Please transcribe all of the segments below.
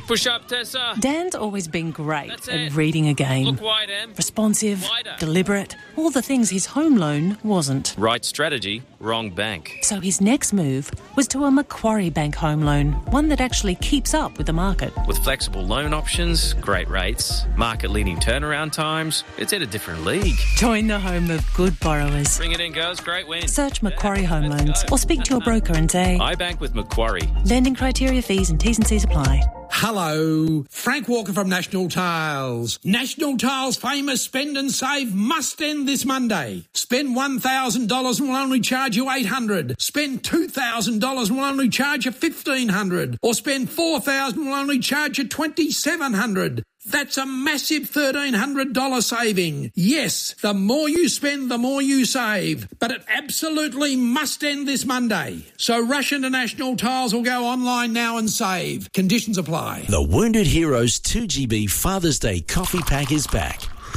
Push up, Tessa. Dan's always been great at reading a game. Look wide, Em. Responsive, Wider. deliberate, all the things his home loan wasn't. Right strategy, wrong bank. So his next move was to a Macquarie Bank home loan, one that actually keeps up with the market. With flexible loan options, great rates, market-leading turnaround times, it's in a different league. Join the home of good borrowers. Bring it in, girls. Great win. Search Macquarie Home Loans or speak to your broker and say, I bank with Macquarie. lending criteria, fees and T's and C's apply. Hello, Frank Walker from National Tiles. National Tiles' famous spend and save must end this Monday. Spend $1,000 and we'll only charge you $800. Spend $2,000 and we'll only charge you $1,500. Or spend $4,000 and we'll only charge you $2,700. That's a massive $1,300 saving. Yes, the more you spend, the more you save. But it absolutely must end this Monday. So rush into National Tiles or go online now and save. Conditions apply. The Wounded Heroes 2GB Father's Day coffee pack is back.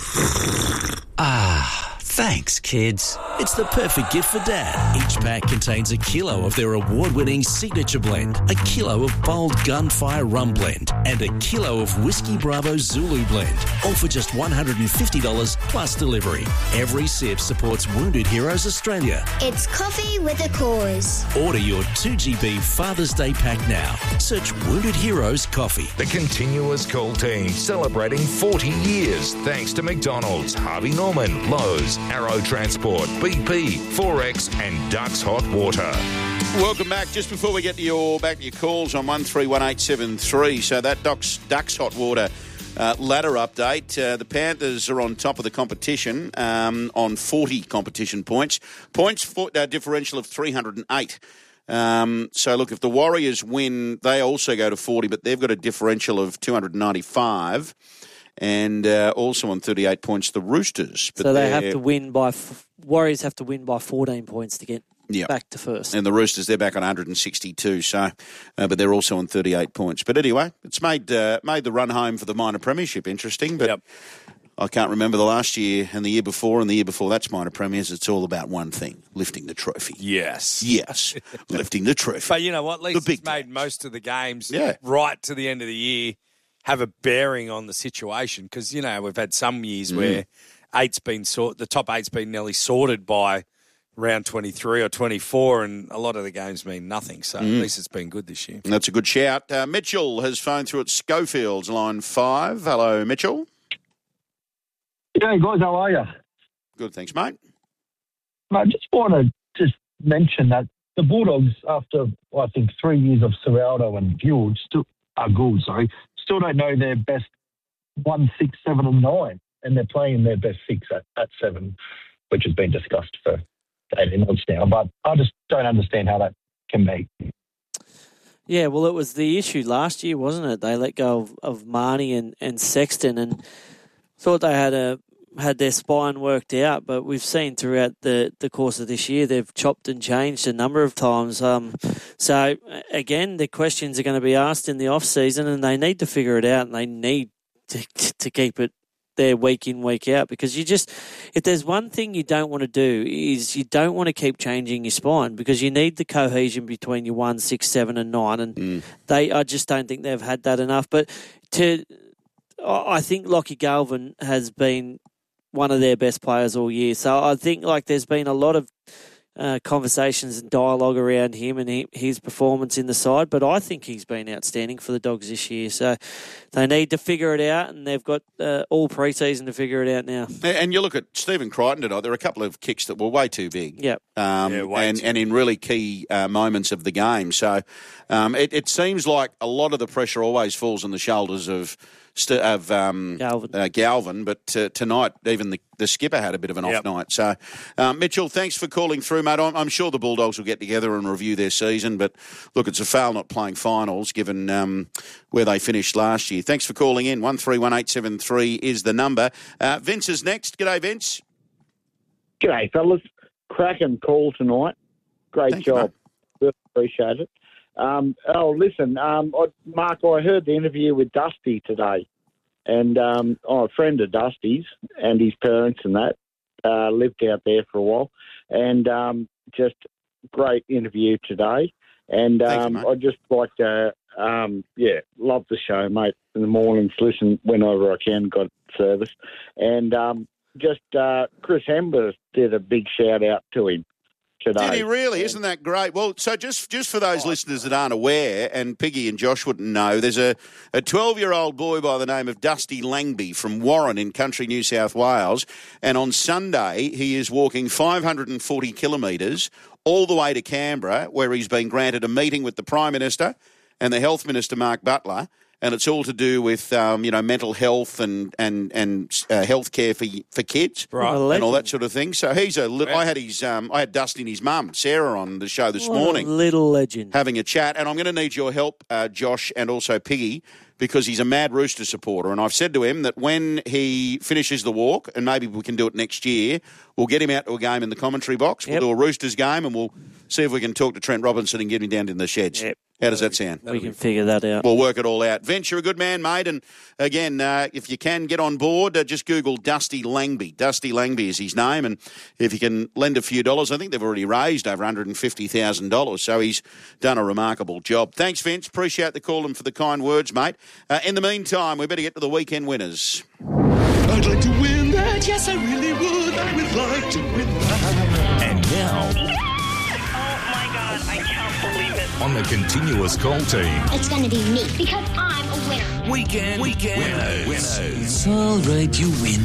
Thanks, kids. It's the perfect gift for Dad. Each pack contains a kilo of their award-winning signature blend, a kilo of bold Gunfire Rum Blend, and a kilo of Whiskey Bravo Zulu Blend, all for just $150 plus delivery. Every sip supports Wounded Heroes Australia. It's coffee with a cause. Order your 2GB Father's Day pack now. Search Wounded Heroes Coffee. The Continuous Cool team celebrating 40 years thanks to McDonald's, Harvey Norman, Lowe's, Arrow Transport, BP, Forex and Ducks Hot Water. Welcome back. Just before we get to your calls on 131873, so that Ducks Hot Water ladder update. The Panthers are on top of the competition on 40 competition points. Differential of 308. So, look, if the Warriors win, they also go to 40, but they've got a differential of 295. And also on 38 points, the Roosters. But so they have to win by... Warriors have to win by 14 points to get back to first. And the Roosters, they're back on 162, so, but they're also on 38 points. But anyway, it's made the run home for the minor premiership interesting, but I can't remember the last year and the year before that's minor premiers. It's all about one thing, lifting the trophy. Yes, lifting the trophy. But you know what? At least it's made most of the games right to the end of the year have a bearing on the situation because, you know, we've had some years where the top eight's been nearly sorted by round 23 or 24 and a lot of the games mean nothing. So at least it's been good this year. That's a good shout. Mitchell has phoned through at Schofield's, line 5. Hello, Mitchell. G'day, guys. How are you? Good, thanks, mate. I just want to mention that the Bulldogs, after, I think, 3 years of Serraldo and Gould, still don't know their best 1, 6, 7 and 9, and they're playing their best 6 at 7, which has been discussed for 18 months now. But I just don't understand how that can be. Yeah, well, it was the issue last year, wasn't it? They let go of Marnie and Sexton and thought they had their spine worked out, but we've seen throughout the course of this year they've chopped and changed a number of times. So, again, the questions are going to be asked in the off-season and they need to figure it out and they need to keep it there week in, week out because if there's one thing you don't want to do is you don't want to keep changing your spine because you need the cohesion between your 1, 6, 7 and 9 and I just don't think they've had that enough. But I think Lockie Galvin has been one of their best players all year. So I think there's been a lot of conversations and dialogue around him and his performance in the side, but I think he's been outstanding for the Dogs this year. So they need to figure it out, and they've got all pre-season to figure it out now. And you look at Stephen Crichton tonight, there are a couple of kicks that were way too big. Yep. And in really key moments of the game. So it seems like a lot of the pressure always falls on the shoulders of Galvin, but tonight even the skipper had a bit of an off night. So, Mitchell, thanks for calling through, mate. I'm sure the Bulldogs will get together and review their season, but look, it's a fail not playing finals given where they finished last year. Thanks for calling in. 131873 is the number. Vince is next. G'day, Vince. G'day, fellas. Cracking call tonight. Great job. Really appreciate it. Listen, Mark, I heard the interview with Dusty today, and I'm a friend of Dusty's and his parents and that, lived out there for a while, and just great interview today. And I'd just like to love the show, mate. In the mornings, listen whenever I can, got service. And Chris Hember did a big shout-out to him today. Did he really? Isn't that great? Well, so just for those listeners that aren't aware, and Piggy and Josh wouldn't know, there's a 12-year-old boy by the name of Dusty Langby from Warren in country New South Wales, and on Sunday he is walking 540 kilometres all the way to Canberra, where he's been granted a meeting with the Prime Minister and the Health Minister, Mark Butler, and it's all to do with mental health and health care for kids, Right. and all that sort of thing. So he's I had Dusty and his mum Sarah on the show this morning, little legend, having a chat. And I'm going to need your help, Josh, and also Piggy, because he's a mad Rooster supporter. And I've said to him that when he finishes the walk, and maybe we can do it next year, we'll get him out to a game in the commentary box. We'll do a Roosters game, and we'll see if we can talk to Trent Robinson and get him down in the sheds. Yep. How does that sound? We can figure that out. We'll work it all out. Vince, you're a good man, mate. And again, if you can get on board, just Google Dusty Langby. Dusty Langby is his name. And if you can lend a few dollars, I think they've already raised over $150,000. So he's done a remarkable job. Thanks, Vince. Appreciate the call and for the kind words, mate. In the meantime, we better get to the weekend winners. I'd like to win that. Yes, I really would. I would like to win that. And now, I can't believe it. on the continuous call team, It's going to be me because I'm a winner. Weekend Winners. It's all right, you win.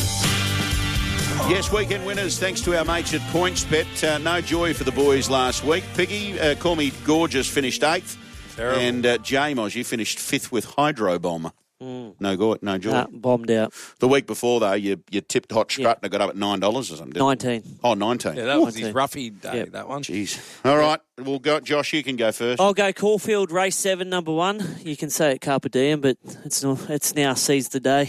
Yes, weekend winners, thanks to our mates at PointsBet. No joy for the boys last week. Piggy, Call Me Gorgeous, finished 8th. Terrible. And J-Mos, you finished 5th with Hydro Bomb. No joy. Nah, bombed out. The week before, though, you tipped Hot Strut and it got up at $9 or something. 19. Oh, 19. Yeah, that was his roughy day, that one. Jeez. All right, we'll go. Josh, you can go first. I'll go Caulfield, race 7, number 1. You can say it Carpe Diem, but it's now Seize the Day.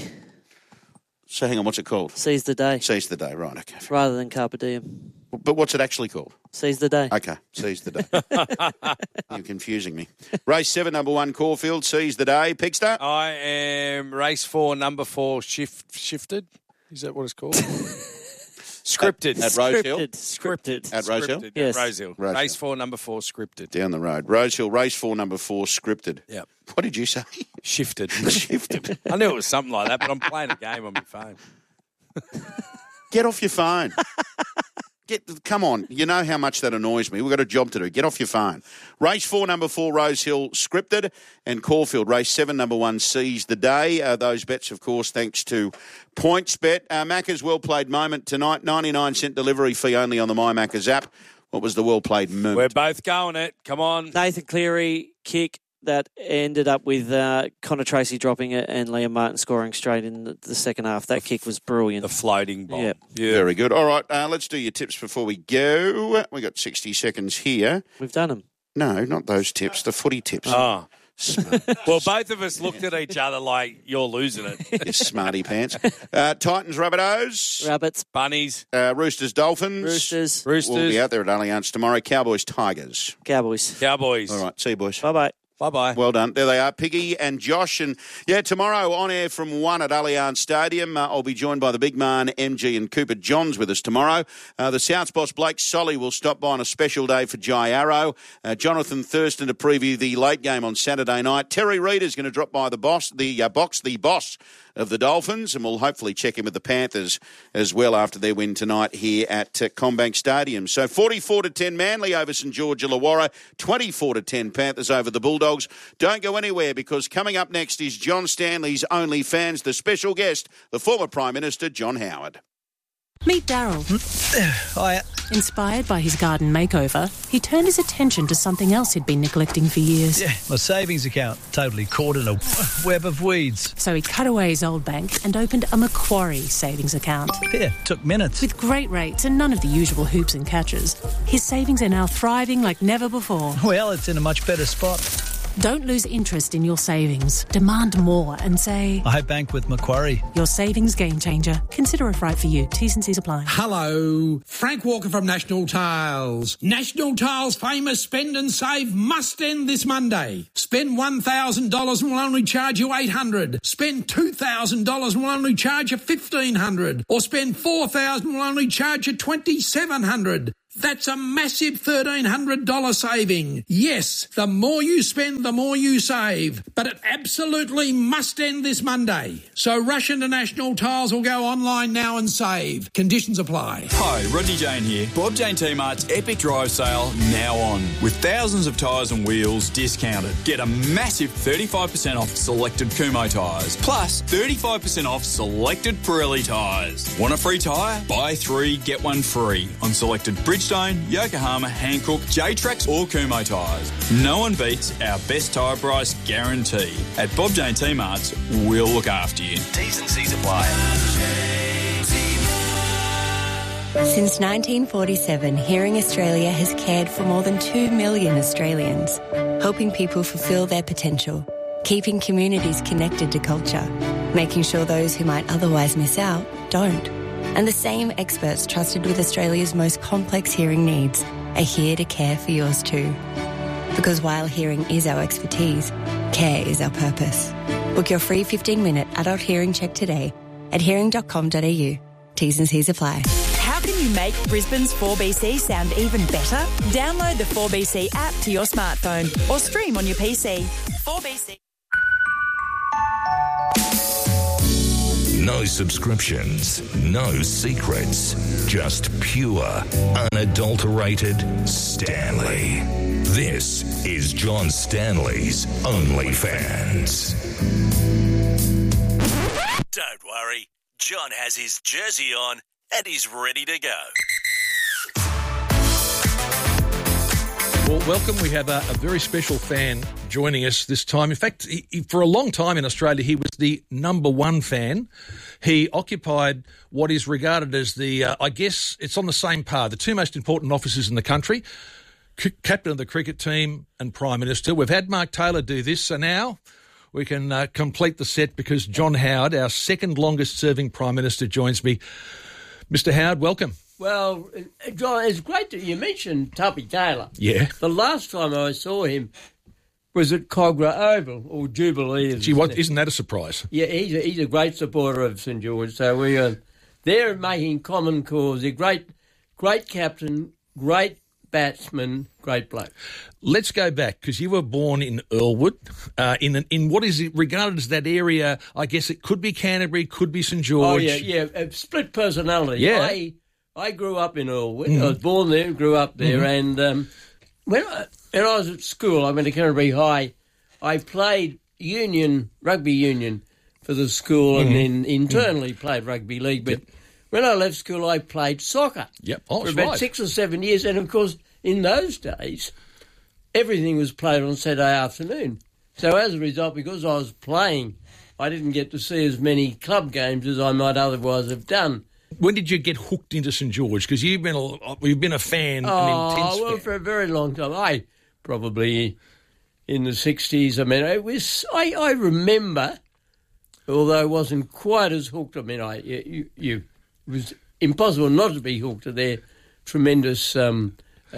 So hang on, what's it called? Seize the Day. Seize the Day, right, okay. Rather than Carpe Diem. But what's it actually called? Seize the Day. Okay, Seize the Day. You're confusing me. Race 7, number 1, Caulfield, Seize the Day. Pigster? I am race 4, number 4, Shifted. Is that what it's called? Scripted. At Rosehill? Scripted. At Rosehill? Scripted, Yes. Rosehill. Rosehill. Race 4, number 4, Scripted. Down the road. Rosehill, race 4, number 4, Scripted. Yep. What did you say? Shifted. Shifted. I knew it was something like that, but I'm playing a game on my phone. Get off your phone. Come on. You know how much that annoys me. We've got a job to do. Get off your phone. Race 4, number 4, Rosehill, Scripted. And Caulfield, race 7, number 1, Seize the Day. Those bets, of course, thanks to PointsBet. Macca's well-played moment tonight. 99-cent delivery fee only on the My Macca's app. What was the well-played moment? We're both going it. Come on. Nathan Cleary kick that ended up with Connor Tracy dropping it and Liam Martin scoring straight in the second half. That kick was brilliant. The floating bomb. Yeah. Very good. All right, let's do your tips before we go. We got 60 seconds here. We've done them. No, not those tips. The footy tips. Oh. Well, both of us looked at each other like, you're losing it. You smarty pants. Titans, Rabbitohs. Rabbits. Bunnies. Roosters, Dolphins. Roosters. We'll be out there at Allianz tomorrow. Cowboys, Tigers. Cowboys. Cowboys. All right, see you, boys. Bye-bye. Bye-bye. Well done. There they are, Piggy and Josh. And, tomorrow on air from 1 at Allianz Stadium, I'll be joined by the big man, MG and Cooper Johns with us tomorrow. The Souths boss, Blake Solly, will stop by on a special day for Jai Arrow. Jonathan Thurston to preview the late game on Saturday night. Terry Reid is going to drop by the boss of the Dolphins, and we'll hopefully check in with the Panthers as well after their win tonight here at Combank Stadium. So 44-10 Manly over St George Illawarra, 24-10 Panthers over the Bulldogs. Don't go anywhere, because coming up next is John Stanley's Only Fans, the special guest, the former Prime Minister John Howard. Meet Daryl. Hiya. Inspired by his garden makeover, he turned his attention to something else he'd been neglecting for years. Yeah, my savings account, totally caught in a web of weeds. So he cut away his old bank and opened a Macquarie savings account. Yeah, took minutes. With great rates and none of the usual hoops and catches, his savings are now thriving like never before. Well, it's in a much better spot. Don't lose interest in your savings. Demand more and say, I bank with Macquarie. Your savings game changer. Consider if right for you. T's and C's apply. Hello, Frank Walker from National Tiles. National Tiles' famous spend and save must end this Monday. Spend $1,000 and we'll only charge you $800. Spend $2,000 and we'll only charge you $1,500. Or spend $4,000 and we'll only charge you $2,700. That's a massive $1,300 saving. Yes, the more you spend, the more you save. But it absolutely must end this Monday. So rush into National Tiles or go online now and save. Conditions apply. Hi, Rodney Jane here. Bob Jane T-Mart's Epic Drive Sale now on. With thousands of tyres and wheels discounted. Get a massive 35% off selected Kumho tyres. Plus 35% off selected Pirelli tyres. Want a free tyre? Buy 3, get 1 free on selected Bridgestone, Yokohama, Hankook, J-Trax or Kumho tyres. No one beats our best tyre price guarantee. At Bob Jane T-Mart's, we'll look after you. T's and C's apply. Since 1947, Hearing Australia has cared for more than 2 million Australians, helping people fulfil their potential, keeping communities connected to culture, making sure those who might otherwise miss out don't. And the same experts trusted with Australia's most complex hearing needs are here to care for yours too. Because while hearing is our expertise, care is our purpose. Book your free 15-minute adult hearing check today at hearing.com.au. T's and C's apply. How can you make Brisbane's 4BC sound even better? Download the 4BC app to your smartphone or stream on your PC. 4BC. No subscriptions, no secrets, just pure, unadulterated Stanley. This is John Stanley's OnlyFans. Don't worry, John has his jersey on and he's ready to go. Well, welcome. We have a very special fan joining us this time. In fact, for a long time in Australia, he was the number one fan. He occupied what is regarded as the, I guess it's on the same par, the two most important offices in the country, captain of the cricket team and Prime Minister. We've had Mark Taylor do this, so now we can complete the set because John Howard, our second longest serving Prime Minister, joins me. Mr. Howard, welcome. Well, John, it's great that you mentioned Tuppy Taylor. Yeah. The last time I saw him was at Cogra Oval, or Jubilee. Gee, what, isn't that a surprise? Yeah, he's a great supporter of St George. So we are there making common cause. A great captain, great batsman, great bloke. Let's go back, because you were born in Earlwood, in what is regarded as that area. I guess it could be Canterbury, could be St George. Oh, yeah, split personality. Yeah. I grew up in Earlwood. Mm-hmm. I was born there, grew up there, mm-hmm. and when I was at school, I went to Canterbury High. I played rugby union for the school, mm-hmm. and then internally played rugby league. But when I left school, I played soccer for about 6 or 7 years. And, of course, in those days, everything was played on Saturday afternoon. So as a result, because I was playing, I didn't get to see as many club games as I might otherwise have done. When did you get hooked into St George? Because you've been a fan, an intense fan. For a very long time. I probably in the 60s. I mean, I remember, although I wasn't quite as hooked. I mean, it was impossible not to be hooked to their tremendous run.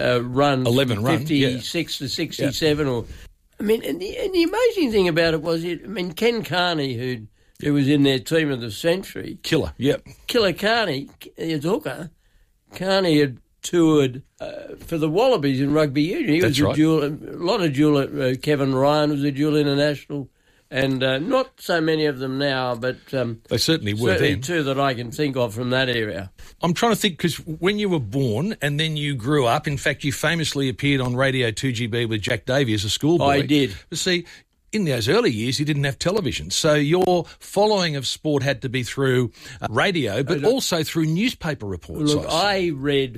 11 run, 56 to 67, or I mean, and the amazing thing about it was, Ken Carney, who was in their team of the century. Killer Carney, his hooker. Carney had toured for the Wallabies in rugby union. He was a lot of dual. Kevin Ryan was a dual international, and not so many of them now, but they certainly were then. Two that I can think of from that area. I'm trying to think, because when you were born and then you grew up, in fact, you famously appeared on Radio 2GB with Jack Davey as a schoolboy. I did. But see, in those early years, you didn't have television, so your following of sport had to be through radio, but also through newspaper reports. Look, I read,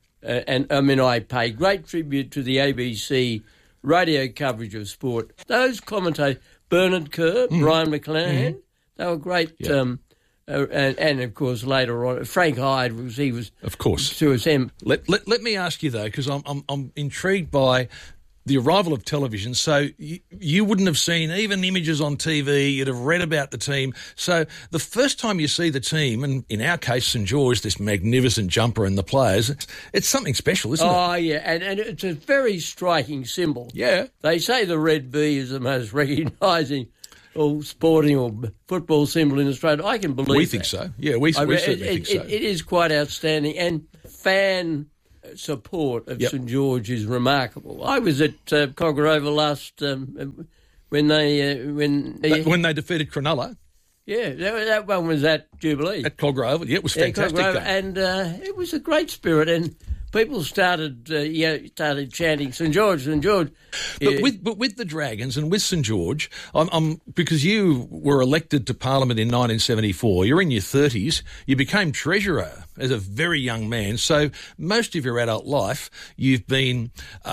I pay great tribute to the ABC radio coverage of sport. Those commentators, Bernard Kerr, Brian McClanahan, they were great. Yeah. And of course later on, Frank Hyde was of course to us. Let me ask you though, because I'm intrigued by the arrival of television. So you wouldn't have seen even images on TV. You'd have read about the team. So the first time you see the team, and in our case St George, this magnificent jumper and the players, it's something special, isn't it? Oh yeah, and it's a very striking symbol. Yeah, they say the red bee is the most recognising or sporting or football symbol in Australia. I can believe we think so. Yeah, we certainly think so. It is quite outstanding. And fan support of St George is remarkable. I was at Coggerova last when they defeated Cronulla. Yeah, that one was at Jubilee. At Coggerova, it was fantastic. And it was a great spirit, and people started chanting St George, St George. But with the Dragons and with St George, I'm because you were elected to Parliament in 1974. You're in your 30s. You became treasurer as a very young man. So most of your adult life, you've been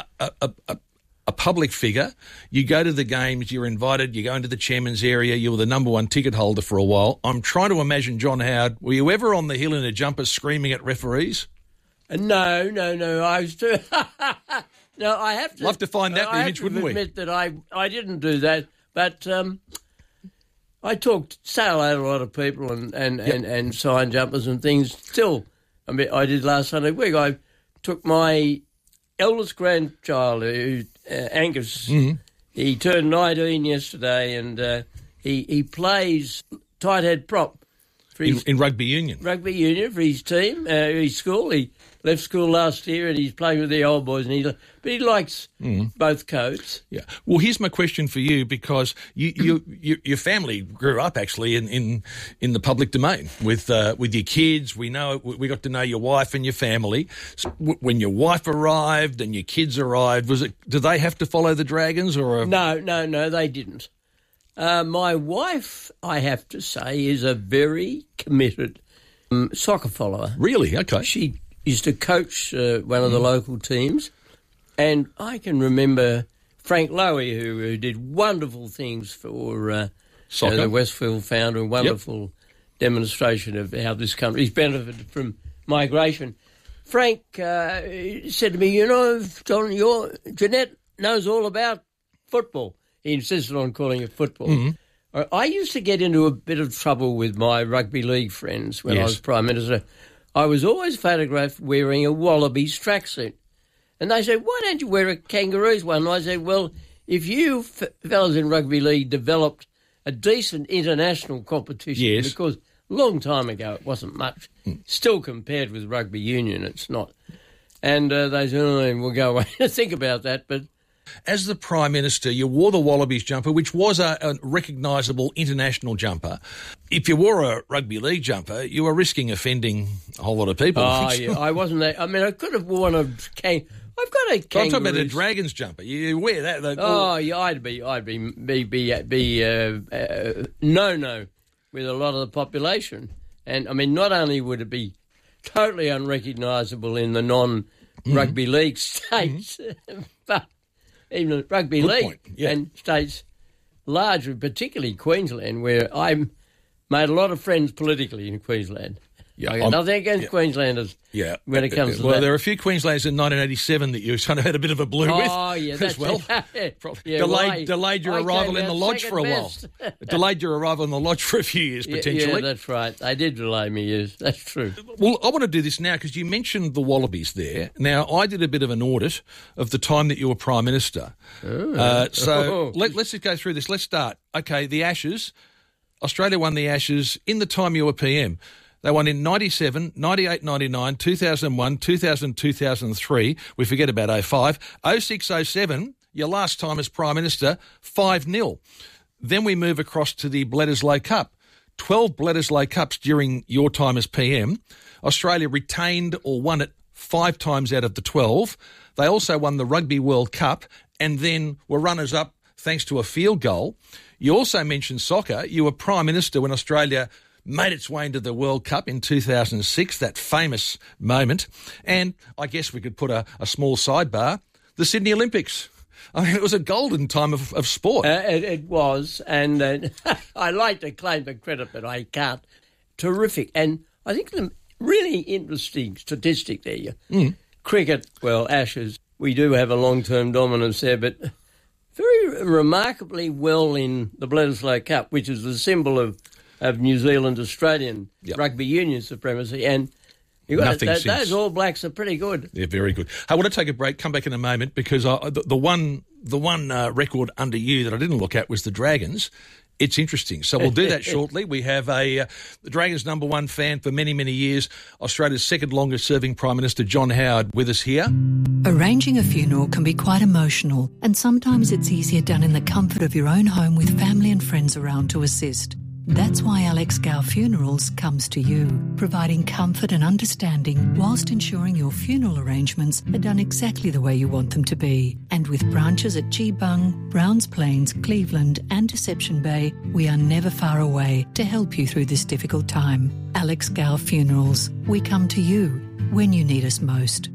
a public figure. You go to the games, you're invited, you go into the chairman's area, you were the number one ticket holder for a while. I'm trying to imagine, John Howard, were you ever on the hill in a jumper screaming at referees? No. I was too... No, I have to... Love to find that image, wouldn't we? I have to admit that I didn't do that, but I say hello to a lot of people and sign jumpers and things. Still, I mean, I did last Sunday week. I took my eldest grandchild, Angus. Mm-hmm. He turned 19 yesterday, and he plays tight head prop for in rugby union. Rugby union for his team, his school. He left school last year, and he's playing with the old boys. But he likes both coats. Yeah. Well, here's my question for you, because your family grew up actually in the public domain with your kids. We got to know your wife and your family. So when your wife arrived and your kids arrived, did they have to follow the Dragons or? No, they didn't. My wife, I have to say, is a very committed soccer follower. Really? Okay. She used to coach one of the local teams, and I can remember Frank Lowy, who did wonderful things for soccer. The Westfield founder, a wonderful demonstration of how this country's benefited from migration. Frank said to me, John, Jeanette knows all about football. He insisted on calling it football. Mm-hmm. I used to get into a bit of trouble with my rugby league friends when I was Prime Minister. I was always photographed wearing a Wallabies tracksuit. And they said, why don't you wear a Kangaroos one? And I said, well, if you fellas in rugby league developed a decent international competition, because a long time ago it wasn't much, still compared with rugby union, it's not. And they said, we'll go away and think about that, but... As the Prime Minister, you wore the Wallabies jumper, which was a recognisable international jumper. If you wore a rugby league jumper, you were risking offending a whole lot of people. Oh, yeah, I wasn't there. I mean, I could have worn I've got a Kangaroos. I'm talking about a Dragons jumper. You wear that. I'd be no with a lot of the population. And, I mean, not only would it be totally unrecognisable in the non-rugby league states, but... even the rugby league and states largely, particularly Queensland, where I made a lot of friends politically in Queensland. Yeah, I got nothing against Queenslanders when it comes to that. Well, there are a few Queenslanders in 1987 that you kind of had a bit of a blue with as well. Delayed your arrival in the lodge for a while. Delayed your arrival in the lodge for a few years, potentially. Yeah, that's right. They did delay me years. That's true. Well, I want to do this now because you mentioned the Wallabies there. Now, I did a bit of an audit of the time that you were Prime Minister. So let's just go through this. Let's start. Okay, the Ashes. Australia won the Ashes in the time you were PM. They won in 97, 98, 99, 2001, 2000, 2003. We forget about 05. 06, 07, your last time as Prime Minister, 5-0. Then we move across to the Bledisloe Cup. 12 Bledisloe Cups during your time as PM. Australia retained or won it 5 times out of the 12. They also won the Rugby World Cup and then were runners-up thanks to a field goal. You also mentioned soccer. You were Prime Minister when Australia made its way into the World Cup in 2006, that famous moment. And I guess we could put a small sidebar, the Sydney Olympics. I mean, it was a golden time of sport. It was, and I like to claim the credit, but I can't. Terrific. And I think the really interesting statistic there, cricket, well, Ashes, we do have a long-term dominance there, but very remarkably well in the Bledisloe Cup, which is the symbol of New Zealand Australian rugby union supremacy, and Nothing since. Those All Blacks are pretty good. They're very good. I want to take a break, come back in a moment, because the one record under you that I didn't look at was the Dragons. It's interesting. So we'll do that shortly. We have the Dragons' #1 fan for many, many years, Australia's second longest serving Prime Minister, John Howard, with us here. Arranging a funeral can be quite emotional, and sometimes it's easier done in the comfort of your own home with family and friends around to assist. That's why Alex Gow Funerals comes to you, providing comfort and understanding whilst ensuring your funeral arrangements are done exactly the way you want them to be. And with branches at Geebung, Browns Plains, Cleveland and Deception Bay, we are never far away to help you through this difficult time. Alex Gow Funerals, we come to you when you need us most.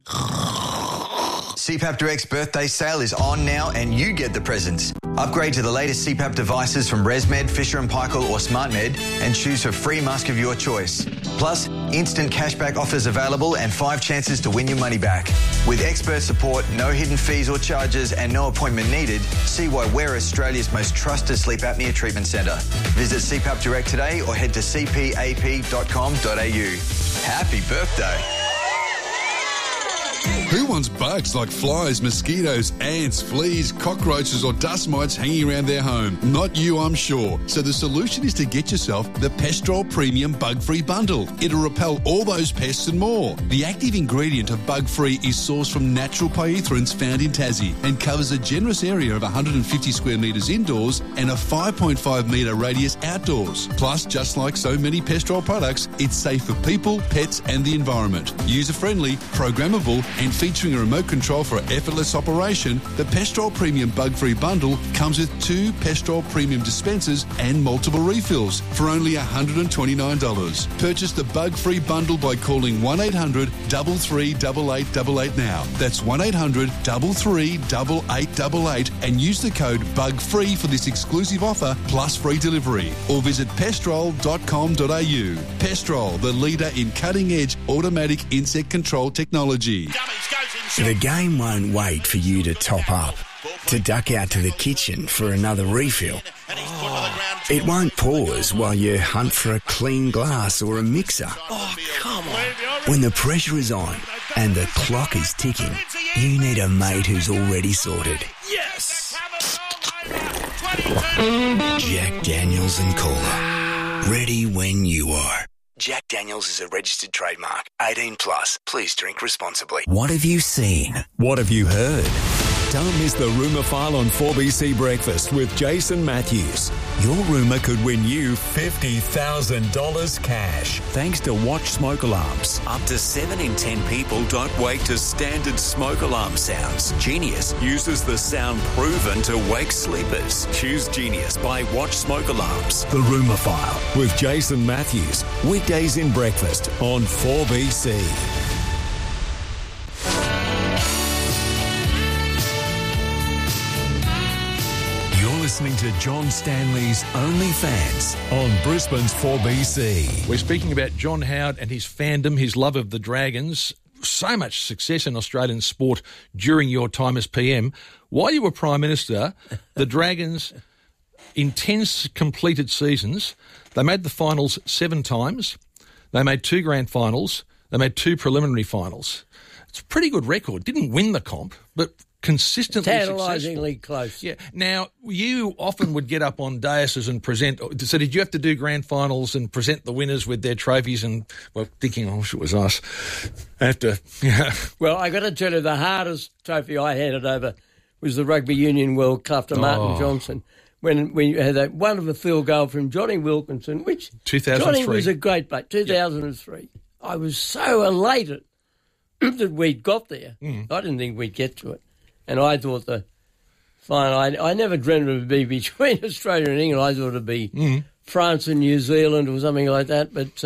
CPAP Direct's birthday sale is on now and you get the presents. Upgrade to the latest CPAP devices from ResMed, Fisher & Paykel or SmartMed and choose a free mask of your choice. Plus, instant cashback offers available and 5 chances to win your money back. With expert support, no hidden fees or charges and no appointment needed, see why we're Australia's most trusted sleep apnea treatment centre. Visit CPAP Direct today or head to cpap.com.au. Happy birthday. Who wants bugs like flies, mosquitoes, ants, fleas, cockroaches or dust mites hanging around their home? Not you, I'm sure. So the solution is to get yourself the Pestrol Premium Bug-Free Bundle. It'll repel all those pests and more. The active ingredient of Bug-Free is sourced from natural pyrethroids found in Tassie and covers a generous area of 150 square metres indoors and a 5.5 metre radius outdoors. Plus, just like so many Pestrol products, it's safe for people, pets and the environment. User-friendly, programmable and featuring a remote control for effortless operation, the Pestrol Premium Bug-Free Bundle comes with 2 Pestrol Premium dispensers and multiple refills for only $129. Purchase the Bug-Free Bundle by calling 1800 338888 now. That's 1800 338888 and use the code BUGFREE for this exclusive offer plus free delivery. Or visit pestrol.com.au. Pestrol, the leader in cutting-edge automatic insect control technology. The game won't wait for you to top up, to duck out to the kitchen for another refill. It won't pause while you hunt for a clean glass or a mixer. Oh, come on. When the pressure is on and the clock is ticking, you need a mate who's already sorted. Yes! Jack Daniels and Cola. Ready when you are. Jack Daniels is a registered trademark. 18 plus. Please drink responsibly. What have you seen? What have you heard? Don't miss the Rumour File on 4BC Breakfast with Jason Matthews. Your rumour could win you $50,000 cash. Thanks to Watch Smoke Alarms. Up to 7 in 10 people don't wake to standard smoke alarm sounds. Genius uses the sound proven to wake sleepers. Choose Genius by Watch Smoke Alarms. The Rumour File with Jason Matthews. Weekdays in breakfast on 4BC. Listening to John Stanley's OnlyFans on Brisbane's 4BC. We're speaking about John Howard and his fandom, his love of the Dragons. So much success in Australian sport during your time as PM. While you were Prime Minister, the Dragons, in 10 completed seasons, they made the finals 7 times. They made 2 grand finals. They made 2 preliminary finals. It's a pretty good record. Didn't win the comp, but consistently tantalisingly close. Yeah. Now, you often would get up on daises and present. So did you have to do grand finals and present the winners with their trophies and, well, thinking, oh, it was us. I have to, yeah. Well, I got to tell you, the hardest trophy I handed over was the Rugby Union World Cup to Martin Johnson. When you had that wonderful field goal from Johnny Wilkinson, which 2003. Johnny was a great player, 2003. Yep. I was so elated that we'd got there. I didn't think we'd get to it. And I thought I never dreamed it would be between Australia and England. I thought it would be France and New Zealand or something like that. But,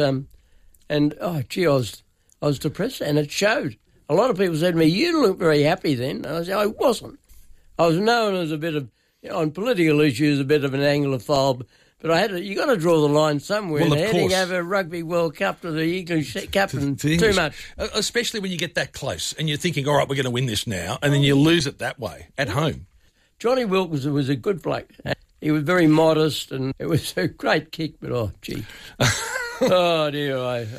I was depressed and it showed. A lot of people said to me, you look very happy then. And I said, I wasn't. I was known as a bit of, on political issues, a bit of an Anglophile. But you got to draw the line somewhere. Well, and handing over Rugby World Cup to the English captain, too much. Especially when you get that close and you're thinking, all right, we're going to win this now, and then you lose it that way at home. Johnny Wilkinson was a good bloke. He was very modest, and it was a great kick, but, oh, gee. Oh, dear.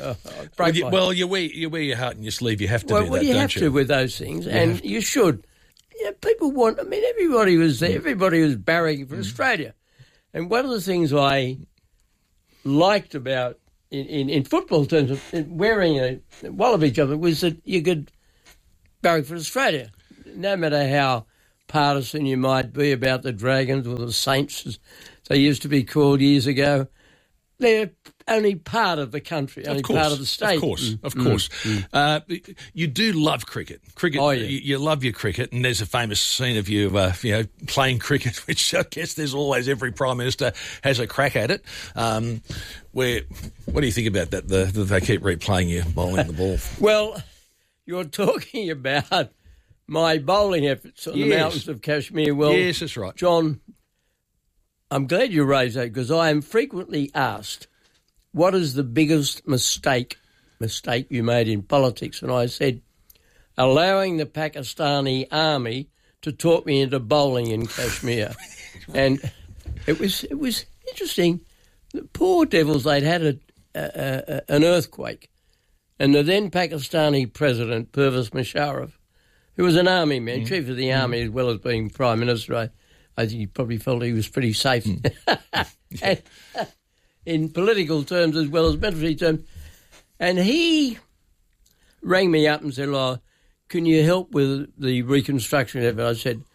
You wear your heart on your sleeve. You have to do that, Well, you don't have to with those things, and you should. Yeah, people want... I mean, everybody was there. Everybody was barracking for Australia. And one of the things I liked about, in football terms, of wearing a Wallaby jumper was that you could barrack for Australia. No matter how partisan you might be about the Dragons or the Saints, as they used to be called years ago, they're only part of the country, only part of the state. Of course. You do love cricket. You love your cricket, and there's a famous scene of you, playing cricket, which I guess there's always every Prime Minister has a crack at it. What do you think about that, that they keep replaying you bowling the ball? Well, you're talking about my bowling efforts on the mountains of Kashmir. Well, yes, that's right. John, I'm glad you raised that because I am frequently asked, what is the biggest mistake you made in politics? And I said, allowing the Pakistani army to talk me into bowling in Kashmir. And it was interesting. The poor devils, they'd had an earthquake. And the then Pakistani president, Pervez Musharraf, who was an army man, chief of the army as well as being Prime Minister, I think he probably felt he was pretty safe. And, in political terms as well as military terms. And he rang me up and said, can you help with the reconstruction effort? I said,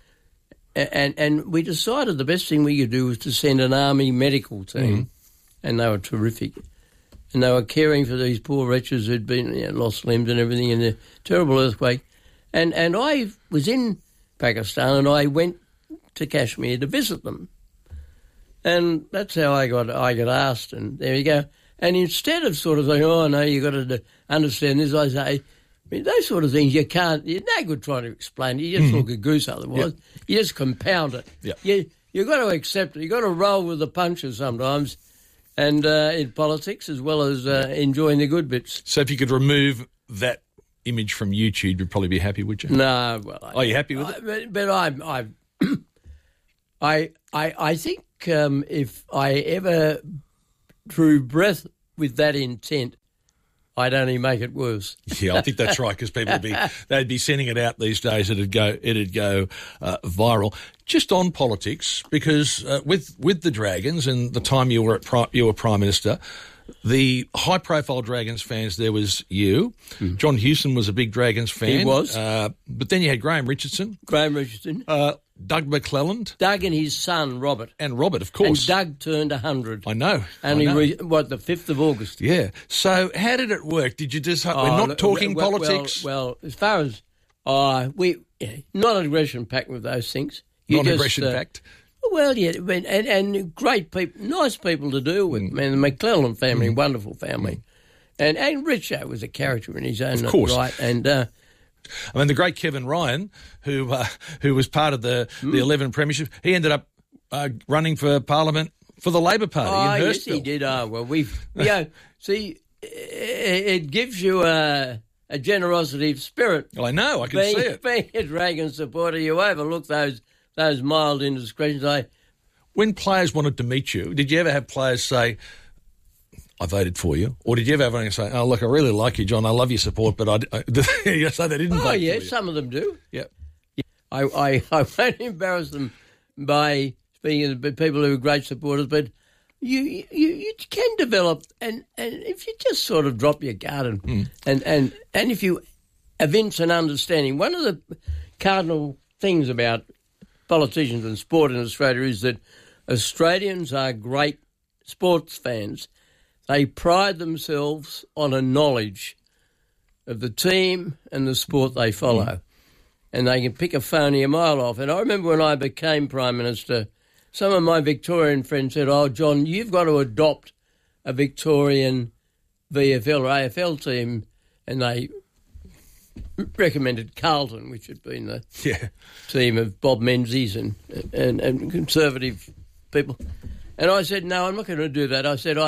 and we decided the best thing we could do was to send an army medical team, and they were terrific. And they were caring for these poor wretches who'd been lost limbs and everything in the terrible earthquake. And I was in Pakistan and I went to Kashmir to visit them. And that's how I got asked, and there you go. And instead of sort of saying, oh, no, you've got to understand this, I say, those sort of things you're no good trying to explain it. You just look a goose otherwise. Yep. You just compound it. Yep. You've got to accept it. You've got to roll with the punches sometimes, and in politics as well as enjoying the good bits. So if you could remove that image from YouTube, you'd probably be happy, would you? No, well... Are you happy with it? But I think if I ever drew breath with that intent, I'd only make it worse. Yeah, I think that's right, because people they'd be sending it out these days. It'd go viral. Just on politics, because with the Dragons and the time you were Prime Minister, the high-profile Dragons fans, there was you. John Hewson was a big Dragons fan. He was. But then you had Graham Richardson. Doug McClelland. Doug and his son, Robert. And Robert, of course. And Doug turned 100. I know. The 5th of August? Yeah. So how did it work? Did you just... we're not talking politics? Well, as far as... not aggression packed with those things. Non-aggression packed? Well, yeah, and great people, nice people to deal with. Man, the McClelland family, wonderful family. And Richo was a character in his own right. And... I mean, the great Kevin Ryan, who was part of the 11 premiership, he ended up running for Parliament for the Labor Party in Hurstville. Yes, he did. See, it gives you a generosity of spirit. Well, I know, I can see it. Being a Dragon supporter, you overlook those mild indiscretions. When players wanted to meet you, did you ever have players say, I voted for you? Or did you ever have anyone say, oh, look, I really like you, John, I love your support, but you say they didn't vote for you? Oh, yeah, some of them do. Yeah. I won't embarrass them by speaking of people who are great supporters, but you can develop, and if you just sort of drop your guard and if you evince an understanding. One of the cardinal things about politicians and sport in Australia is that Australians are great sports fans. They pride themselves on a knowledge of the team and the sport they follow. And they can pick a phony a mile off. And I remember when I became Prime Minister, some of my Victorian friends said, oh, John, you've got to adopt a Victorian VFL or AFL team. And they recommended Carlton, which had been the team of Bob Menzies and conservative people. And I said, no, I'm not going to do that. I said,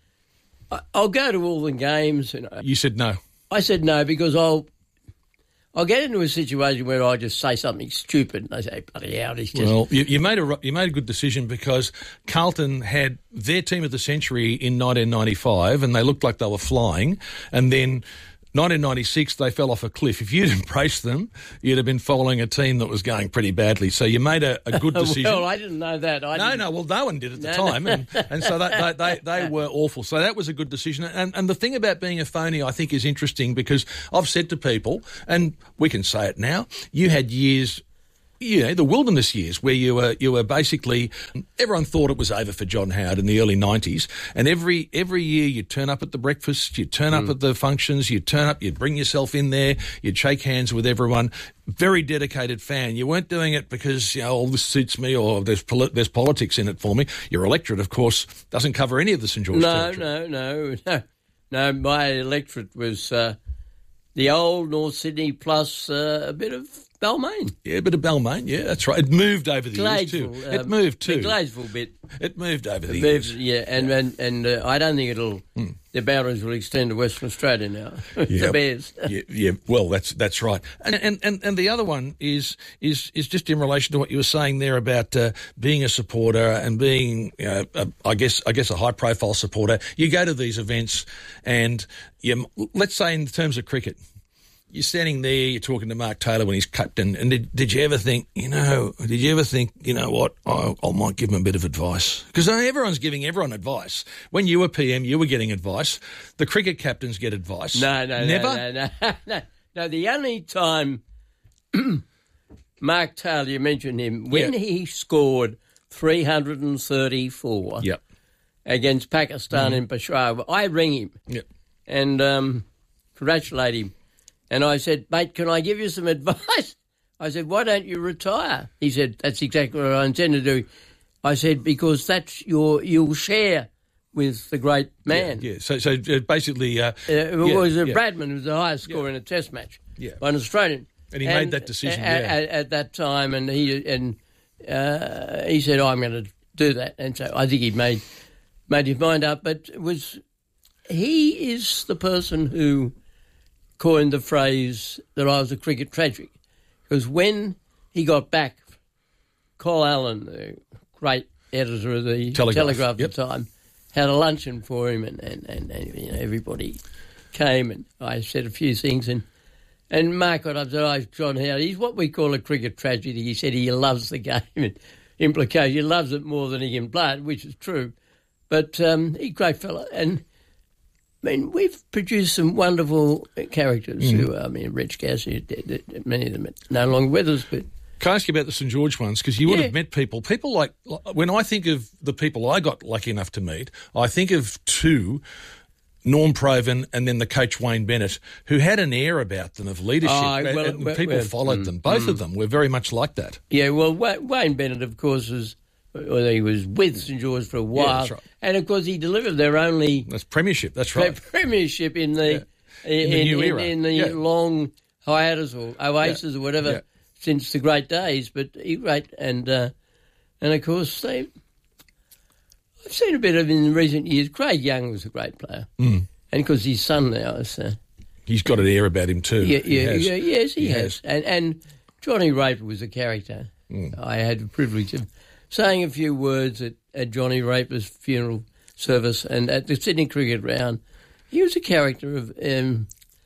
I'll go to all the games. You said no. I said no because I'll get into a situation where I just say something stupid and they say, bloody hell, he's just... Well, you made a good decision because Carlton had their team of the century in 1995 and they looked like they were flying, and then 1996 they fell off a cliff. If you'd embraced them, you'd have been following a team that was going pretty badly. So you made a good decision. Well, I didn't know that. Well, no one did at the time, and so they were awful. So that was a good decision. And the thing about being a phony, I think, is interesting because I've said to people, and we can say it now, you had years... the wilderness years where you were basically, everyone thought it was over for John Howard in the early 90s, and every year you'd turn up at the breakfast, you'd turn up at the functions, you'd bring yourself in there, you'd shake hands with everyone. Very dedicated fan. You weren't doing it because, this suits me or there's politics in it for me. Your electorate, of course, doesn't cover any of the St George territory. No, my electorate was the old North Sydney plus a bit of Balmain. Yeah, a bit of Balmain, yeah, that's right. It moved over the years too. It moved too. The Gladesville bit. It moved over the years. Yeah, and I don't think the boundaries will extend to Western Australia now. The Bears. yeah, well, that's right. And the other one is just in relation to what you were saying there about being a supporter and being, I guess a high-profile supporter. You go to these events and let's say in terms of cricket, you're standing there, you're talking to Mark Taylor when he's captain, and did you ever think, you know what, I might give him a bit of advice? Because everyone's giving everyone advice. When you were PM, you were getting advice. The cricket captains get advice. No. No, the only time Mark Taylor, you mentioned him, when he scored 334 against Pakistan in Peshawar, I rang him and congratulate him. And I said, mate, can I give you some advice? I said, why don't you retire? He said, that's exactly what I intend to do. I said, because that's you'll share with the great man. Yeah. So basically... Bradman was the highest scorer in a test match by an Australian. And he made that decision, at that time, and he said, I'm going to do that. And so I think he made his mind up. But he is the person who coined the phrase that I was a cricket tragic, because when he got back, Col Allen, the great editor of the Telegraph at the time, had a luncheon for him, and everybody came, and I said a few things, and Mark got up and said, John Howard, he's what we call a cricket tragedy. He said he loves the game, and implication, he loves it more than he can play it, which is true, but he's a great fella, and I mean, we've produced some wonderful characters who, Rich Gassi, many of them are no longer with us. But can I ask you about the St George ones? Because you would have met people like, when I think of the people I got lucky enough to meet, I think of two, Norm Provan and then the coach Wayne Bennett, who had an air about them of leadership, and people followed them. Both of them were very much like that. Yeah, well, Wayne Bennett, of course, he was with St George for a while. Yeah, that's right. And, of course, he delivered their only... That's premiership, that's right. Premiership in the new era. In the long hiatus or oasis or whatever since the great days. But he great. And of course, I've seen a bit of in recent years. Craig Young was a great player. And, of course, his son now is... he's got an air about him too. Yes, he has. And Johnny Raper was a character. I had the privilege of saying a few words at Johnny Raper's funeral service and at the Sydney Cricket Ground. He was a character of in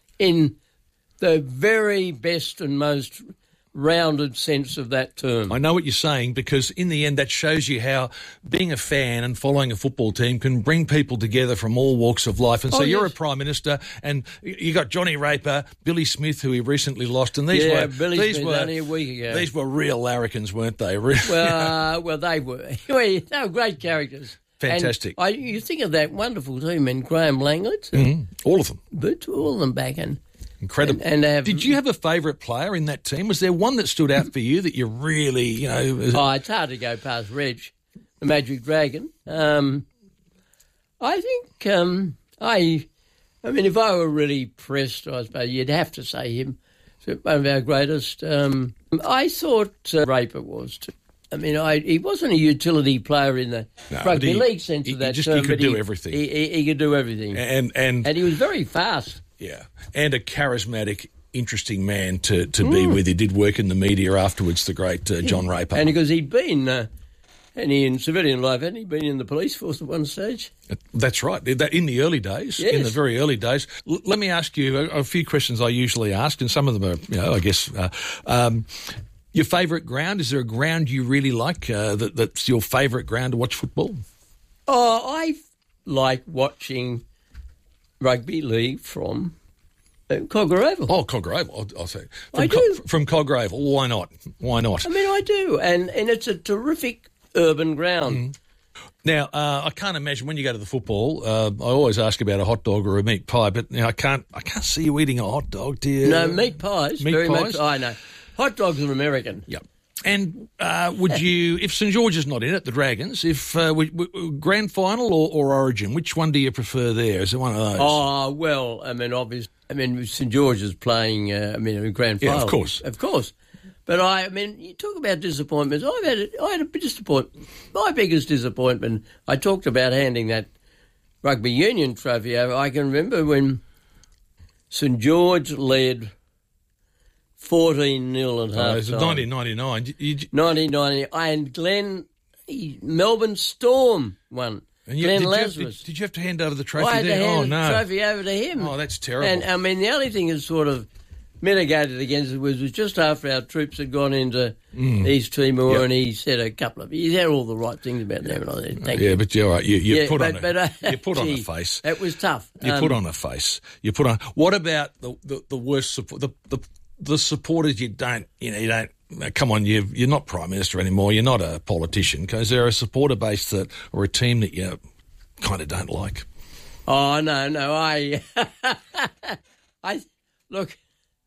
the very best and most rounded sense of that term. I know what you're saying, because in the end that shows you how being a fan and following a football team can bring people together from all walks of life. And so you're a Prime Minister and you got Johnny Raper, Billy Smith, who he recently lost, and these were only a week ago. These were real larrikins, weren't they? Well, they were. They were great characters. Fantastic. And you think of that wonderful team and Graham Langlet. All of them. But all of them back in. Incredible. Did you have a favourite player in that team? Was there one that stood out for you that you really, it's hard to go past Reg, the Magic Dragon. I think, if I were really pressed, I suppose you'd have to say him. So one of our greatest. I thought Raper was too. He wasn't a utility player in the rugby league sense of that term. He could do everything. He could do everything. And he was very fast. Yeah, and a charismatic interesting man to be with. He did work in the media afterwards, the great John Raper. And because he'd been, in civilian life, hadn't he been in the police force at one stage? That's right. In the early days, in the very early days. Let me ask you a few questions I usually ask, and some of them are, I guess, your favourite ground? Is there a ground you really like that's your favourite ground to watch football? Oh, I like watching rugby league from Kogarah Oval. Oh, Kogarah Oval, I'll say. I do. From Kogarah Oval, why not? Why not? I mean, I do, and it's a terrific urban ground. Mm. Now, I can't imagine when you go to the football. I always ask about a hot dog or a meat pie, but I can't see you eating a hot dog, do you? No, meat pies. Meat pies? Much. I know. Hot dogs are American. Yep. And would you, if St George is not in it, the Dragons, if grand final or Origin, which one do you prefer there? Is it one of those? Oh, well, I mean, St George is playing, grand final. Yeah, of course. Of course. But you talk about disappointments. I had a disappointment. My biggest disappointment, I talked about handing that rugby union trophy over. I can remember when St George led 14-0 at half time. It was 1999. 1990. And Melbourne Storm won. And Glenn Lazarus. Did you have to hand over the trophy? I had to hand the trophy over to him. Oh, that's terrible. And, the only thing is sort of mitigated against it was just after our troops had gone into East Timor, and he said he had all the right things about them. And I said, thank you. But you're right. You put on a face. It was tough. You put on a face. What about the worst support? The supporters you don't. Come on, you're not Prime Minister anymore. You're not a politician. Is there a supporter base or a team that you kind of don't like? Oh no, I look.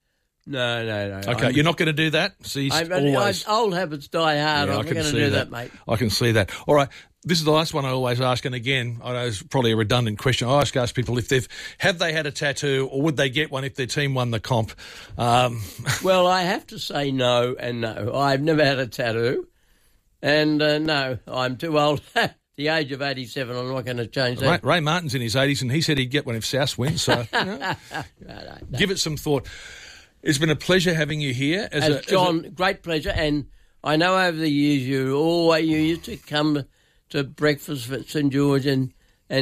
No. Okay, you're not going to do that? See, old habits die hard. I'm not going to do that, mate. I can see that. All right, this is the last one I always ask, and again, I know it's probably a redundant question. I always ask people if have they had a tattoo, or would they get one if their team won the comp? Well, I have to say no and no. I've never had a tattoo, and no, I'm too old. The age of 87, I'm not going to change that. Ray Martin's in his 80s, and he said he'd get one if South wins, so No. Give it some thought. It's been a pleasure having you here. John, great pleasure. And I know over the years you used to come to breakfast at St George, and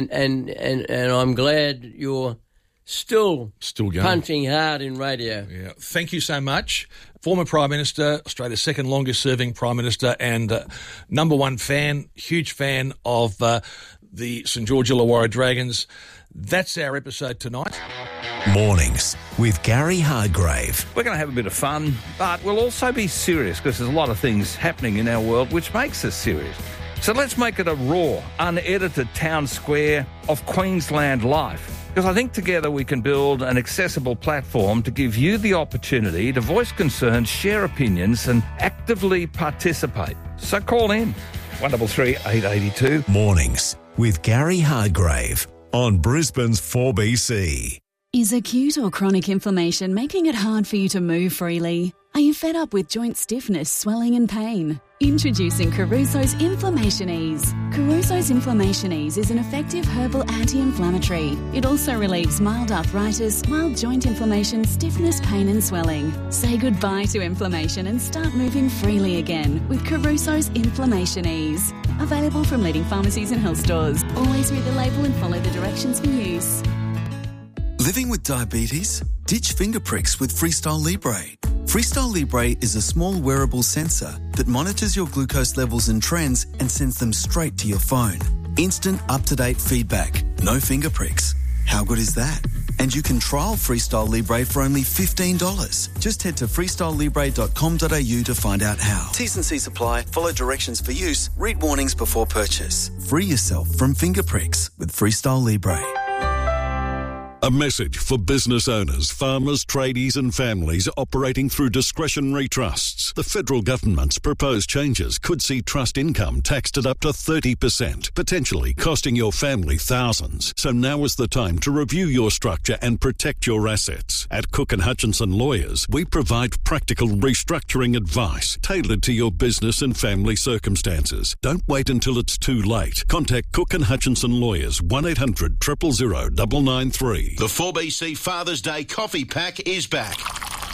I'm glad you're still going. punching hard in radio. Yeah, thank you so much. Former Prime Minister, Australia's second longest serving Prime Minister, and number one fan, huge fan of the St George Illawarra Dragons. That's our episode tonight. Mornings with Gary Hargrave. We're going to have a bit of fun, but we'll also be serious because there's a lot of things happening in our world which makes us serious. So let's make it a raw, unedited town square of Queensland life. Because I think together we can build an accessible platform to give you the opportunity to voice concerns, share opinions and actively participate. So call in 133 882. Mornings with Gary Hargrave on Brisbane's 4BC. Is acute or chronic inflammation making it hard for you to move freely? Are you fed up with joint stiffness, swelling and pain? Introducing Caruso's Inflammation Ease. Caruso's Inflammation Ease is an effective herbal anti-inflammatory. It also relieves mild arthritis, mild joint inflammation, stiffness, pain and swelling. Say goodbye to inflammation and start moving freely again with Caruso's Inflammation Ease. Available from leading pharmacies and health stores. Always read the label and follow the directions for use. Living with diabetes? Ditch finger pricks with Freestyle Libre. Freestyle Libre is a small wearable sensor that monitors your glucose levels and trends and sends them straight to your phone. Instant, up-to-date feedback. No finger pricks. How good is that? And you can trial Freestyle Libre for only $15. Just head to freestylelibre.com.au to find out how. T's and C's apply. Follow directions for use. Read warnings before purchase. Free yourself from finger pricks with Freestyle Libre. A message for business owners, farmers, tradies and families operating through discretionary trusts. The federal government's proposed changes could see trust income taxed at up to 30%, potentially costing your family thousands. So now is the time to review your structure and protect your assets. At Cook & Hutchinson Lawyers, we provide practical restructuring advice tailored to your business and family circumstances. Don't wait until it's too late. Contact Cook & Hutchinson Lawyers, 1-800-000-993. The 4BC Father's Day Coffee Pack is back.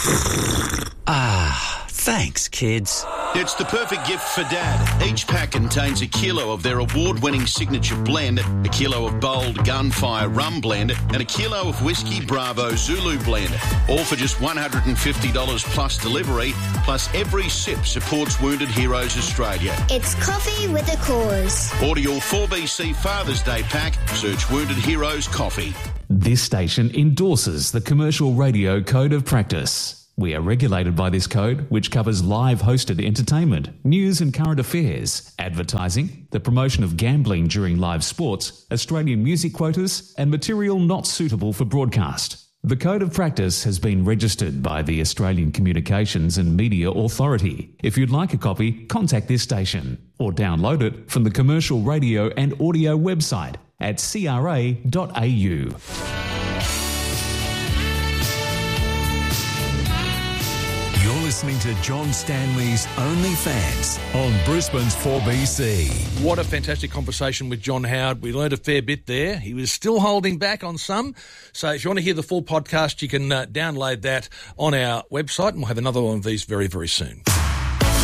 Ah, thanks, kids. It's the perfect gift for Dad. Each pack contains a kilo of their award-winning signature blend, a kilo of bold Gunfire Rum Blend, and a kilo of Whiskey Bravo Zulu Blend. All for just $150 plus delivery, plus every sip supports Wounded Heroes Australia. It's coffee with a cause. Order your 4BC Father's Day pack. Search Wounded Heroes Coffee. This station endorses the Commercial Radio Code of Practice. We are regulated by this code, which covers live hosted entertainment, news and current affairs, advertising, the promotion of gambling during live sports, Australian music quotas, and material not suitable for broadcast. The Code of Practice has been registered by the Australian Communications and Media Authority. If you'd like a copy, contact this station or download it from the Commercial Radio and Audio website at cra.au. You're listening to John Stanley's OnlyFans on Brisbane's 4BC. What a fantastic conversation with John Howard. We learned a fair bit there. He was still holding back on some. So if you want to hear the full podcast, you can download that on our website, and we'll have another one of these very, very soon.